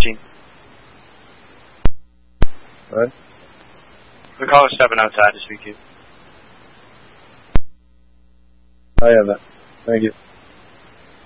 15. What? The caller's stepping outside to speak to you. I have that. Thank you.